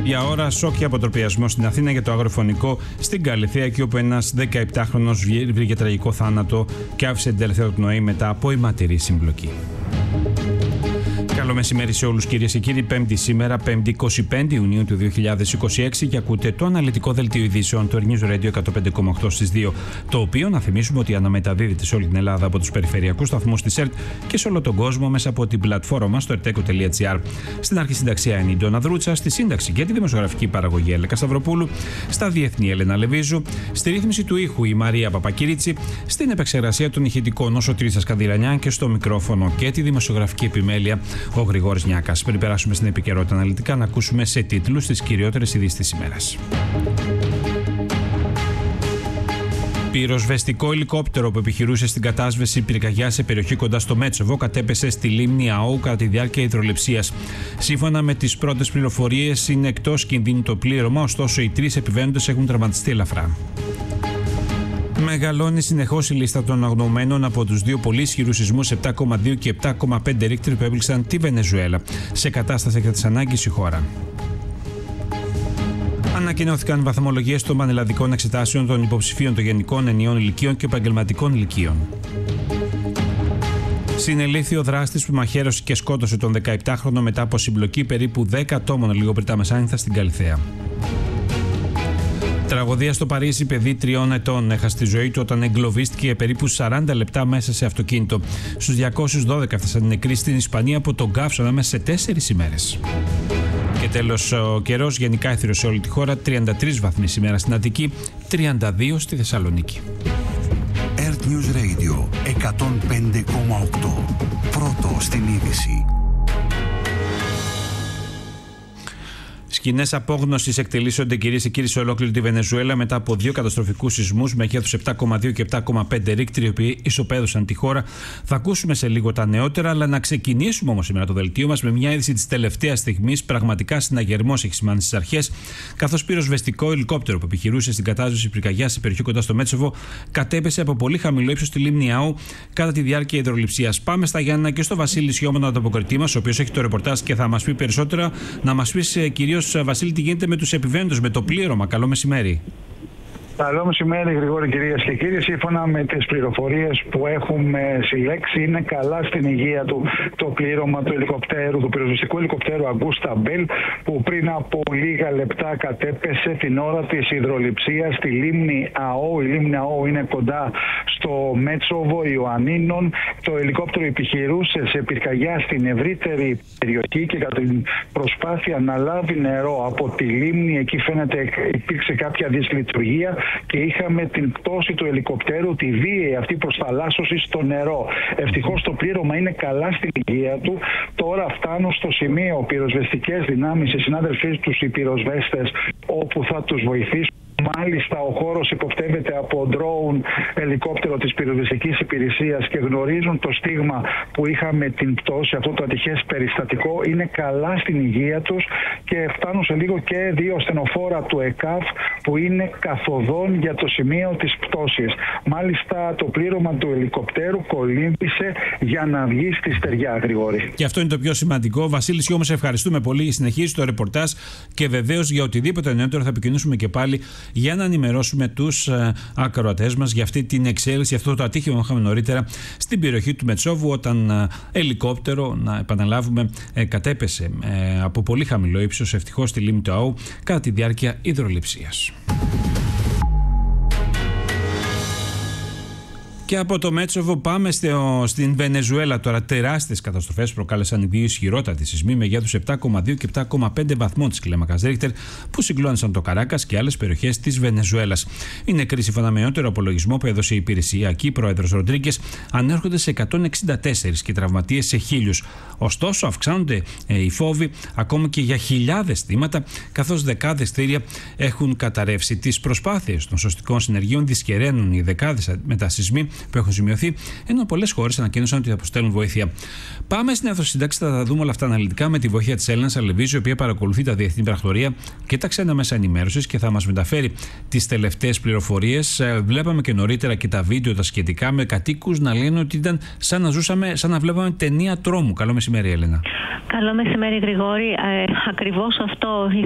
Για ώρα, σοκ και αποτροπιασμό στην Αθήνα για το αγροφωνικό στην Καλιθέα, εκεί όπου ένας 17χρονος βρήκε τραγικό θάνατο και άφησε την τελευταία του πνοή μετά από αιματηρή συμπλοκή. Καλό μεσημέρι σε όλους, κυρίες και κύριοι. Πέμπτη σήμερα, 5η 25 Ιουνίου του 2026, και ακούτε το αναλυτικό δελτίο ειδήσεων του News Radio 105,8 στις 2. Το οποίο, να θυμίσουμε, ότι αναμεταδίδεται σε όλη την Ελλάδα από τους περιφερειακούς σταθμούς της ΕΡΤ και σε όλο τον κόσμο μέσα από την πλατφόρμα μας στο erteco.gr. Στην αρχισυνταξία είναι η Ντόνα Δρούτσα, στη σύνταξη και τη δημοσιογραφική παραγωγή Έλεκα Σταυροπούλου, στα διεθνή Έλενα Λεβίζου, στη ρύθμιση του ήχου η Μαρία Παπακυρίτσι, στην επεξεργασία των ηχητικών ο Σωτήρης Σκανδυλανιά και στο μικρόφωνο και τη δημοσιογραφική επιμέλεια ο Γρηγόρης Νιάκας. Πριν περάσουμε στην επικαιρότητα αναλυτικά, να ακούσουμε σε τίτλους τις κυριότερες ειδήσεις της ημέρας. Πυροσβεστικό ελικόπτερο που επιχειρούσε στην κατάσβεση πυρκαγιά σε περιοχή κοντά στο Μέτσοβο κατέπεσε στη λίμνη ΑΟ κατά τη διάρκεια υδρολειψίας. Σύμφωνα με τις πρώτες πληροφορίες, είναι εκτός κινδύνου το πλήρωμα, ωστόσο οι 3 επιβαίνοντες έχουν τραυματιστεί ελαφρά. Μεγαλώνει συνεχώς η λίστα των αγνοωμένων από τους 2 πολύ ισχυρούς σεισμούς 7,2 και 7,5 ρίκτρ που έπληξαν τη Βενεζουέλα. Σε κατάσταση έκτακτης ανάγκης η χώρα. Ανακοινώθηκαν βαθμολογίες των πανελλαδικών εξετάσεων των υποψηφίων των γενικών ενιών ηλικίων και επαγγελματικών ηλικίων. Συνελήφθη ο δράστης που μαχαίρωσε και σκότωσε τον 17χρονο μετά από συμπλοκή περίπου 10 ατόμων λίγο πριν τα μεσάνυχτα στην Καλιθέα. Τραγωδία στο Παρίσι, παιδί 3 ετών έχασε τη ζωή του όταν εγκλωβίστηκε για περίπου 40 λεπτά μέσα σε αυτοκίνητο. Στους 212 έφτασαν νεκροί στην Ισπανία από τον καύσωνα μέσα σε 4 ημέρες. Και τέλος, ο καιρός γενικά έθριος σε όλη τη χώρα, 33 βαθμοί σήμερα στην Αττική, 32 στη Θεσσαλονίκη. Earth News Radio 105,8. Πρώτο στην είδηση. Σκηνές απόγνωσης εκτελήσονται, κυρίες και κύριοι, σε ολόκληρη τη Βενεζουέλα μετά από 2 καταστροφικούς σεισμούς μεγέθους 7,2 και 7,5 ρίκτρ, οι οποίοι ισοπαίδωσαν τη χώρα. Θα ακούσουμε σε λίγο τα νεότερα, αλλά να ξεκινήσουμε όμως σήμερα το δελτίο μας με μια είδηση της τελευταίας στιγμής. Πραγματικά συναγερμός έχει σημάνει στις αρχές, καθώς πυροσβεστικό ελικόπτερο που επιχειρούσε στην κατάσβεση πυρκαγιάς σε περιοχή κοντά στο Μέτσοβο κατέπεσε από πολύ χαμηλό ύψος στη λίμνη ΑΟ κατά τη διάρκεια υδρολειψίας. Πάμε στα Γιάννα και στο Βασίλη Σιώμα, τον ανταποκριτή μας, ο οποίος έχει το ρεπορτάζ και θα μας πει περισσότερα. Να μας πεις κυρίως, Βασίλη, τι γίνεται με τους επιβαίνοντες, με το πλήρωμα. Καλό μεσημέρι. Καλό μεσημέρι, Γρηγόρη, κυρίες και κύριοι. Σύμφωνα με τις πληροφορίες που έχουμε συλλέξει, είναι καλά στην υγεία του το πλήρωμα του ελικοπτέρου, του πυροσβεστικού ελικοπτέρου Αγκούστα Μπέλ, που πριν από λίγα λεπτά κατέπεσε την ώρα της υδρολειψίας στη λίμνη ΑΟ. Η λίμνη ΑΟ είναι κοντά στο Μέτσοβο Ιωαννίνων. Το ελικόπτερο επιχειρούσε σε πυρκαγιά στην ευρύτερη περιοχή και κατά την προσπάθεια να λάβει νερό από τη λίμνη, εκεί φαίνεται υπήρξε κάποια δυσλειτουργία και είχαμε την πτώση του ελικοπτέρου, τη βίαιη αυτή προσθαλάσσωση στο νερό. Ευτυχώς το πλήρωμα είναι καλά στην υγεία του. Τώρα φτάνουν στο σημείο πυροσβεστικές δυνάμεις, οι συνάδελφοί τους οι πυροσβέστες, όπου θα τους βοηθήσουν. Μάλιστα, ο χώρος υποπτεύεται από drone ελικόπτερο της πυροσβεστικής υπηρεσίας και γνωρίζουν το στίγμα που είχαμε την πτώση, αυτό το ατυχές περιστατικό. Είναι καλά στην υγεία τους και φτάνουν σε λίγο και 2 ασθενοφόρα του ΕΚΑΒ που είναι καθοδόν για το σημείο της πτώσης. Μάλιστα, το πλήρωμα του ελικοπτέρου κολύμβησε για να βγει στη στεριά, Γρηγόρη. Και αυτό είναι το πιο σημαντικό. Βασίλη, όμως ευχαριστούμε πολύ. Συνεχίζει το ρεπορτάζ και βεβαίως για οτιδήποτε νεότερο θα επικοινωνήσουμε και πάλι για να ενημερώσουμε τους ακροατές μας για αυτή την εξέλιξη, αυτό το ατύχημα που είχαμε νωρίτερα στην περιοχή του Μετσόβου, όταν ελικόπτερο, να επαναλάβουμε, κατέπεσε από πολύ χαμηλό ύψος ευτυχώς στη λίμνη του ΑΟ κατά τη διάρκεια υδρολειψίας. Και από το Μέτσοβο πάμε στην Βενεζουέλα τώρα. Τεράστιες καταστροφές προκάλεσαν οι 2 ισχυρότατοι σεισμοί μεγέθους 7,2 και 7,5 βαθμών της κλίμακας Ρίχτερ που συγκλώνησαν το Καράκας και άλλες περιοχές της Βενεζουέλας. Οι νεκροί, σύμφωνα με νεότερο απολογισμό που έδωσε η υπηρεσιακή πρόεδρος Ροντρίγκες, ανέρχονται σε 164 και τραυματίες σε 1.000. Ωστόσο, αυξάνονται οι φόβοι ακόμα και για χιλιάδες θύματα, καθώς δεκάδες κτίρια έχουν καταρρεύσει. Τις προσπάθειες των σωστικών συνεργείων δυσκεραίνουν οι δεκάδες μετασεισμοί που έχουν σημειωθεί, ενώ πολλές χώρες ανακοίνωσαν ότι θα αποστέλνουν βοήθεια. Πάμε στην αίθουσα, θα τα δούμε όλα αυτά αναλυτικά με τη βοήθεια της Έλενας Αλεβίζου, η οποία παρακολουθεί τα διεθνή πρακτορία και τα ξένα μέσα ενημέρωσης και θα μας μεταφέρει τις τελευταίες πληροφορίες. Βλέπαμε και νωρίτερα και τα βίντεο τα σχετικά με κατοίκους να λένε ότι ήταν σαν να βλέπαμε ταινία τρόμου. Καλό μεσημέρι, Έλενα. Καλό μεσημέρι, Γρηγόρη. Ακριβώς αυτό